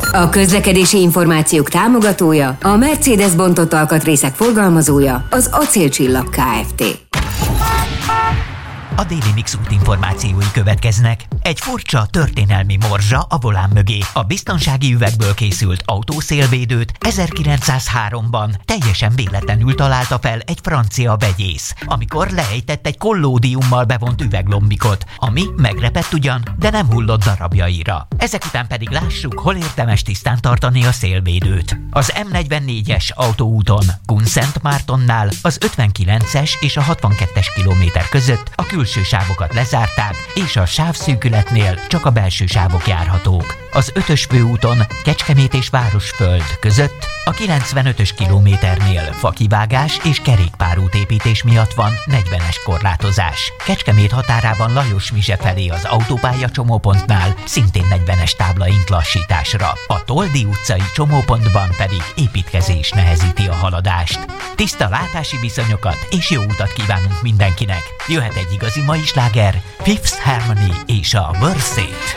A közlekedési információk támogatója, a Mercedes bontott alkatrészek forgalmazója, az Acélcsillag Kft. A Déli Mix útinformációi következnek. Egy furcsa történelmi morzsa a volán mögé. A biztonsági üvegből készült autószélvédőt 1903-ban teljesen véletlenül találta fel egy francia vegyész, amikor leejtett egy kollódiummal bevont üveglombikot, ami megrepett ugyan, de nem hullott darabjaira. Ezek után pedig lássuk, hol érdemes tisztán tartani a szélvédőt. Az M44-es autóúton Kunszent Mártonnál az 59-es és a 62-es kilométer között a külső sávokat lezárták, és a sávszűkületnél csak a belső sávok járhatók. Az 5-ös főúton Kecskemét és Városföld között a 95-ös kilométernél fakivágás és kerékpárútépítés miatt van 40-es korlátozás. Kecskemét határában Lajos-Mizse felé az autópálya csomópontnál szintén 40-es táblaink lassításra. A Toldi utcai csomópontban pedig építkezés nehezíti a haladást. Tiszta látási viszonyokat és jó utat kívánunk mindenkinek. Jöhet egy igazi mai sláger, Fifth Harmony és a Worth It.